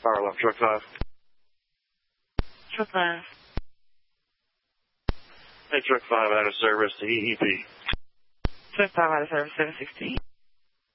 Fire alarm, truck 5. Truck 5. Hey, truck 5 out of service to EEP. Truck 5 out of service, 716.